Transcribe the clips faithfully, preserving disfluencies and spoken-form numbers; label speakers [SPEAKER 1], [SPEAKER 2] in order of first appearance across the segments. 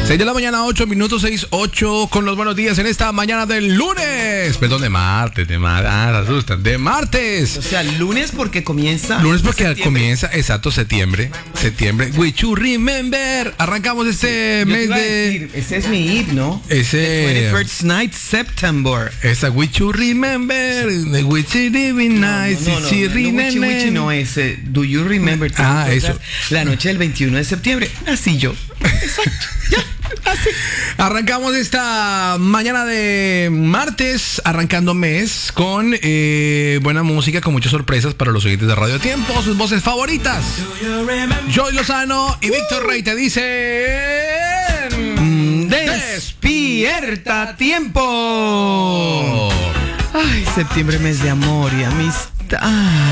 [SPEAKER 1] seis de la mañana, ocho minutos, seis, ocho, con los buenos días en esta mañana del lunes. Perdón, de martes, de martes. Ah, se asustan. De martes.
[SPEAKER 2] O sea, lunes porque comienza.
[SPEAKER 1] Lunes porque septiembre. Comienza, exacto, septiembre. Septiembre. We should remember. Arrancamos este
[SPEAKER 2] sí,
[SPEAKER 1] mes de.
[SPEAKER 2] Decir, ese es mi hit, ¿no?
[SPEAKER 1] Ese.
[SPEAKER 2] The twenty-first night September.
[SPEAKER 1] Esa We should remember. The we should be nice.
[SPEAKER 2] No, no, no, no, no, wichi, wichi, no es. eh, Do you remember?
[SPEAKER 1] Ah, eso.
[SPEAKER 2] La noche del veintiuno de septiembre. Así yo. Exacto. Ya. Así.
[SPEAKER 1] Arrancamos esta mañana de martes, arrancando mes con eh, buena música, con muchas sorpresas para los oyentes de Radio Tiempo, sus voces favoritas. Joy Lozano y uh. Víctor Rey te dicen:
[SPEAKER 2] despierta tiempo. Ay, septiembre, mes de amor y amistad.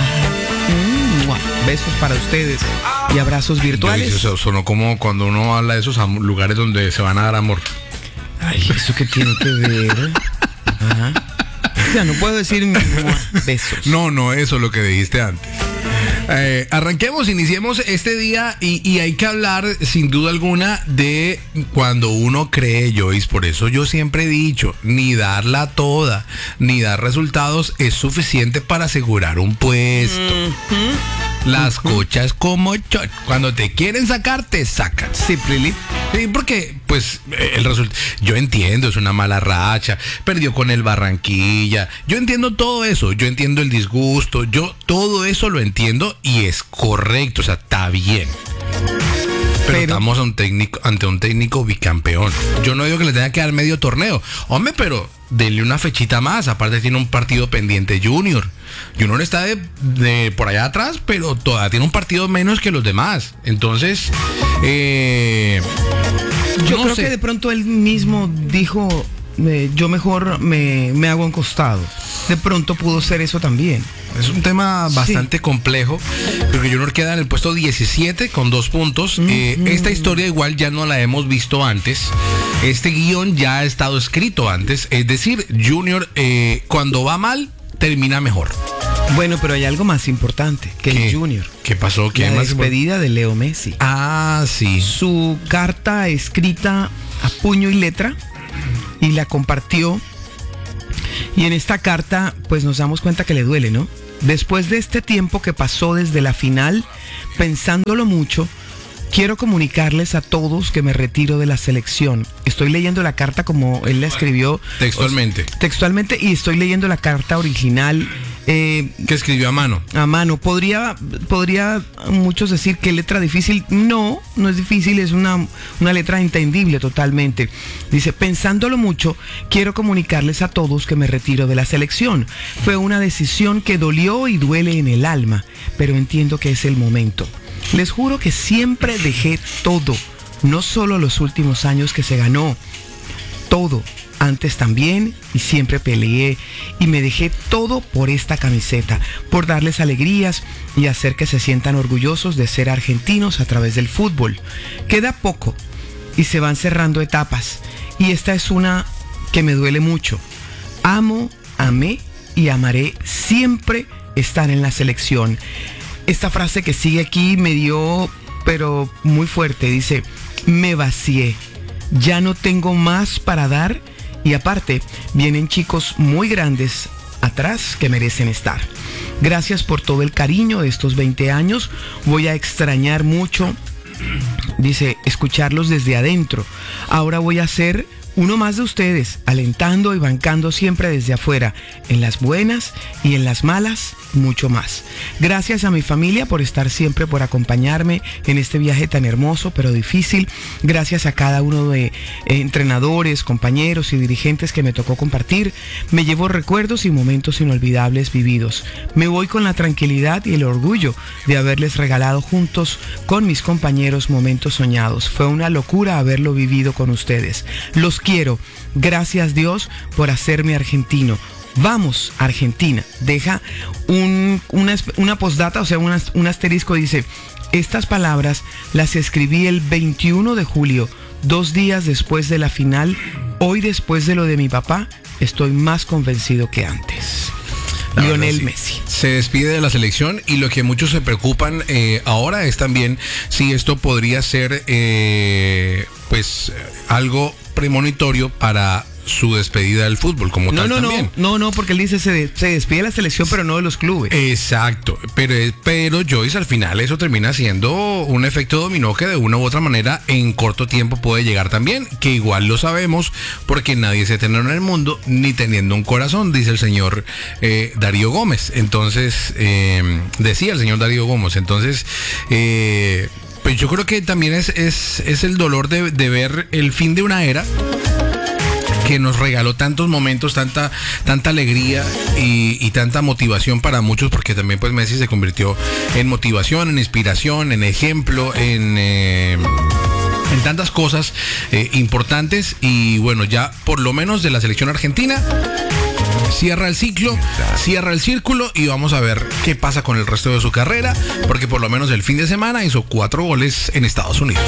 [SPEAKER 2] Besos para ustedes y abrazos virtuales.
[SPEAKER 1] Eso sonó como cuando uno habla de esos lugares donde se van a dar amor.
[SPEAKER 2] Ay, ¿eso qué tiene que ver? Ajá. O sea, no puedo decir besos.
[SPEAKER 1] No, no, eso es lo que dijiste antes. Eh, arranquemos, iniciemos este día y, y hay que hablar sin duda alguna de cuando uno cree, Joyce. Por eso yo siempre he dicho, ni darla toda, ni dar resultados es suficiente para asegurar un puesto. Uh-huh. Las uh-huh. cochas como chot. Cuando te quieren sacar, te sacan.
[SPEAKER 2] Sí, really.
[SPEAKER 1] Sí, porque pues el resultado, yo entiendo, es una mala racha, perdió con el Barranquilla, yo entiendo todo eso, yo entiendo el disgusto, yo todo eso lo entiendo y es correcto, o sea, está bien. Pero, pero estamos a un técnico, ante un técnico bicampeón. Yo no digo que le tenga que dar medio torneo, hombre, pero denle una fechita más. Aparte tiene un partido pendiente Junior. Junior está de, de por allá atrás, pero todavía tiene un partido menos que los demás. Entonces, eh,
[SPEAKER 2] yo
[SPEAKER 1] no
[SPEAKER 2] creo
[SPEAKER 1] sé.
[SPEAKER 2] que de pronto él mismo dijo, eh, yo mejor me, me hago a un costado. De pronto pudo ser eso también.
[SPEAKER 1] Es un tema bastante sí. complejo, porque Junior queda en el puesto diecisiete con dos puntos. Mm, eh, mm. Esta historia igual ya no la hemos visto antes. Este guión ya ha estado escrito antes. Es decir, Junior eh, cuando va mal, termina mejor.
[SPEAKER 2] Bueno, pero hay algo más importante que
[SPEAKER 1] ¿Qué?
[SPEAKER 2] el Junior.
[SPEAKER 1] ¿Qué pasó? ¿Qué
[SPEAKER 2] la
[SPEAKER 1] más
[SPEAKER 2] despedida import- de Leo Messi.
[SPEAKER 1] Ah, sí.
[SPEAKER 2] Su carta escrita a puño y letra y la compartió. Y en esta carta, pues nos damos cuenta que le duele, ¿no? Después de este tiempo que pasó desde la final, pensándolo mucho, quiero comunicarles a todos que me retiro de la selección. Estoy leyendo la carta como él la escribió.
[SPEAKER 1] Textualmente.
[SPEAKER 2] O sea, textualmente, y estoy leyendo la carta original. Eh,
[SPEAKER 1] que escribió a mano.
[SPEAKER 2] A mano. Podría, podría muchos decir que letra difícil. No, no es difícil, es una, una letra entendible totalmente. Dice, pensándolo mucho, quiero comunicarles a todos que me retiro de la selección. Fue una decisión que dolió y duele en el alma, pero entiendo que es el momento. Les juro que siempre dejé todo, no solo los últimos años que se ganó, todo. Antes también, y siempre peleé y me dejé todo por esta camiseta, por darles alegrías y hacer que se sientan orgullosos de ser argentinos a través del fútbol. Queda poco y se van cerrando etapas, y esta es una que me duele mucho. Amo, amé y amaré siempre estar en la selección. Esta frase que sigue aquí me dio, pero muy fuerte, dice, me vacié, ya no tengo más para dar. Y aparte, vienen chicos muy grandes atrás que merecen estar. Gracias por todo el cariño de estos veinte años. Voy a extrañar mucho, dice, escucharlos desde adentro. Ahora voy a ser uno más de ustedes, alentando y bancando siempre desde afuera, en las buenas y en las malas, mucho más. Gracias a mi familia por estar siempre, por acompañarme en este viaje tan hermoso pero difícil. Gracias a cada uno de eh, entrenadores, compañeros y dirigentes que me tocó compartir. Me llevo recuerdos y momentos inolvidables vividos. Me voy con la tranquilidad y el orgullo de haberles regalado juntos con mis compañeros momentos soñados. Fue una locura haberlo vivido con ustedes. Los quiero. Gracias Dios por hacerme argentino. Vamos, Argentina. Deja un, una, una postdata, o sea, una, un asterisco, dice, estas palabras las escribí el veintiuno de julio, dos días después de la final. Hoy, después de lo de mi papá, estoy más convencido que antes.
[SPEAKER 1] La
[SPEAKER 2] Lionel
[SPEAKER 1] verdad, sí.
[SPEAKER 2] Messi.
[SPEAKER 1] Se despide de la selección y lo que muchos se preocupan eh, ahora es también si esto podría ser eh, pues algo premonitorio para su despedida del fútbol como
[SPEAKER 2] No,
[SPEAKER 1] tal
[SPEAKER 2] no,
[SPEAKER 1] también.
[SPEAKER 2] no, no, no, porque él dice se, de- se despide de la selección, pero no de los clubes.
[SPEAKER 1] Exacto, pero, pero Joyce, al final eso termina siendo un efecto dominó que de una u otra manera en corto tiempo puede llegar también, que igual lo sabemos porque nadie es eterno en el mundo ni teniendo un corazón, dice el señor eh, Darío Gómez. Entonces, eh, decía el señor Darío Gómez, entonces... Eh, pues yo creo que también es, es, es el dolor de, de ver el fin de una era que nos regaló tantos momentos, tanta, tanta alegría y, y tanta motivación para muchos, porque también pues Messi se convirtió en motivación, en inspiración, en ejemplo, en... Eh, en tantas cosas eh, importantes. Y bueno, ya por lo menos de la selección argentina cierra el ciclo, cierra el círculo y vamos a ver qué pasa con el resto de su carrera, porque por lo menos el fin de semana hizo cuatro goles en Estados Unidos.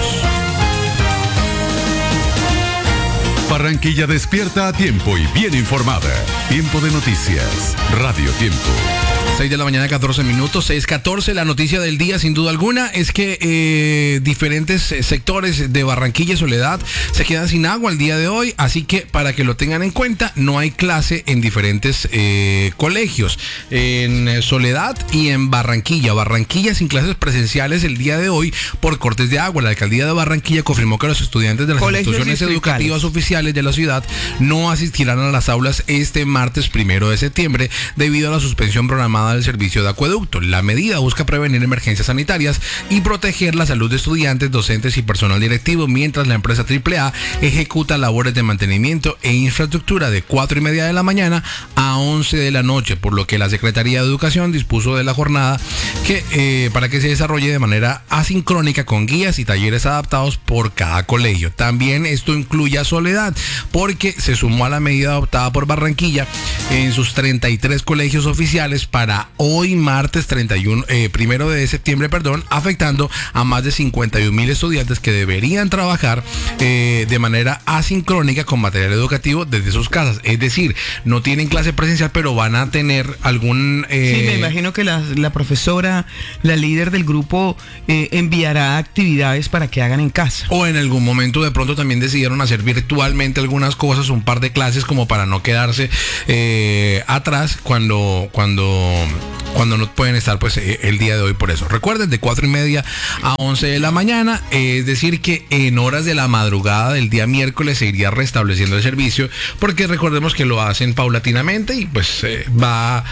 [SPEAKER 3] Barranquilla despierta a tiempo y bien informada. Tiempo de noticias. Radio Tiempo.
[SPEAKER 1] seis de la mañana, catorce minutos, seis catorce. La noticia del día, sin duda alguna, es que eh, diferentes eh, sectores de Barranquilla y Soledad se quedan sin agua el día de hoy, así que para que lo tengan en cuenta, no hay clase en diferentes eh, colegios, en eh, Soledad y en Barranquilla. Barranquilla sin clases presenciales el día de hoy por cortes de agua. La alcaldía de Barranquilla confirmó que los estudiantes de las
[SPEAKER 2] Colegios
[SPEAKER 1] instituciones
[SPEAKER 2] distritales.
[SPEAKER 1] educativas oficiales de la ciudad no asistirán a las aulas este martes primero de septiembre debido a la suspensión programada del servicio de acueducto. La medida busca prevenir emergencias sanitarias y proteger la salud de estudiantes, docentes y personal directivo, mientras la empresa triple A ejecuta labores de mantenimiento e infraestructura de cuatro y media de la mañana a once de la noche, por lo que la Secretaría de Educación dispuso de la jornada que eh, para que se desarrolle de manera asincrónica con guías y talleres adaptados por cada colegio. También esto incluye a Soledad, porque se sumó a la medida adoptada por Barranquilla en sus treinta y tres colegios oficiales para hoy martes treinta y uno, eh, primero de septiembre, perdón, afectando a más de cincuenta y un mil estudiantes que deberían trabajar eh, de manera asincrónica con material educativo desde sus casas. Es decir, no tienen clase presencial, pero van a tener algún... Eh,
[SPEAKER 2] Sí, me imagino que la, la profesora, la líder del grupo, eh, enviará actividades para que hagan en casa.
[SPEAKER 1] O en algún momento de pronto también decidieron hacer virtualmente algunas cosas, un par de clases como para no quedarse eh, atrás cuando, cuando, cuando no pueden estar pues eh, el día de hoy por eso. Recuerden, de cuatro y media a once de la mañana, eh, es decir que en horas de la madrugada del día miércoles se iría restableciendo el servicio, porque recordemos que lo hacen paulatinamente y pues eh, va,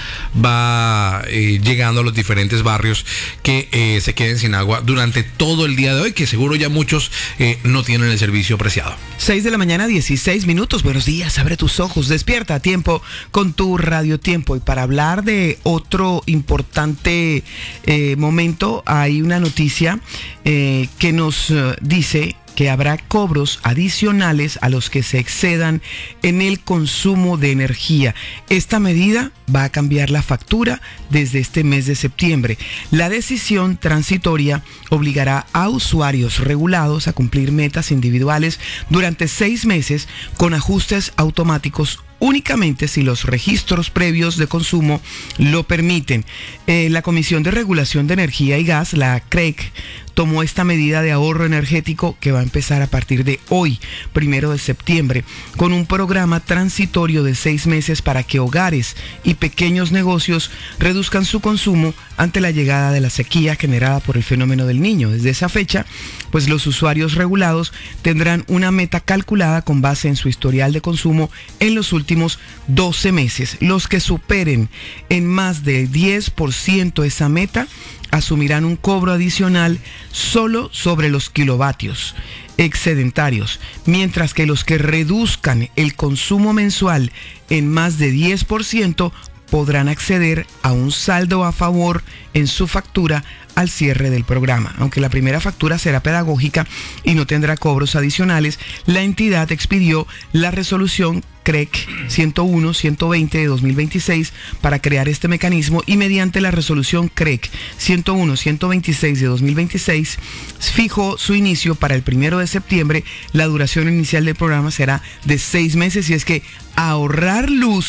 [SPEAKER 1] va eh, llegando a los diferentes barrios que eh, se queden sin agua durante todo el día de hoy, que seguro ya muchos eh, no tienen el servicio preciado.
[SPEAKER 2] seis de la mañana, dieciséis minutos. Buenos días, abre tus ojos, despierta a tiempo con tu Radio Tiempo. Y para hablar de otro importante eh, momento, hay una noticia eh, que nos eh, dice que habrá cobros adicionales a los que se excedan en el consumo de energía. Esta medida va a cambiar la factura desde este mes de septiembre. La decisión transitoria obligará a usuarios regulados a cumplir metas individuales durante seis meses con ajustes automáticos únicamente si los registros previos de consumo lo permiten. Eh, la Comisión de Regulación de Energía y Gas, la C R E C, tomó esta medida de ahorro energético que va a empezar a partir de hoy, primero de septiembre, con un programa transitorio de seis meses para que hogares y pequeños negocios reduzcan su consumo ante la llegada de la sequía generada por el fenómeno del Niño. Desde esa fecha, pues los usuarios regulados tendrán una meta calculada con base en su historial de consumo en los últimos doce meses. Los que superen en más del diez por ciento esa meta asumirán un cobro adicional solo sobre los kilovatios excedentarios, mientras que los que reduzcan el consumo mensual en más de diez por ciento podrán acceder a un saldo a favor en su factura al cierre del programa. Aunque la primera factura será pedagógica y no tendrá cobros adicionales, la entidad expidió la resolución C R E C ciento uno ciento veinte de dos mil veintiséis para crear este mecanismo, y mediante la resolución C R E C ciento uno ciento veintiséis de dos mil veintiséis fijó su inicio para el primero de septiembre. La duración inicial del programa será de seis meses y es que ahorrar luz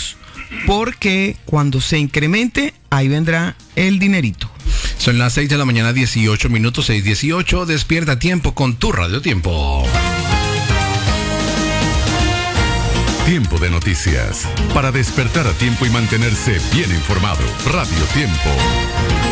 [SPEAKER 2] porque cuando se incremente, ahí vendrá el dinerito.
[SPEAKER 1] Son las seis de la mañana, dieciocho minutos, seis dieciocho. Despierta a tiempo con tu Radio Tiempo.
[SPEAKER 3] Tiempo de noticias. Para despertar a tiempo y mantenerse bien informado. Radio Tiempo.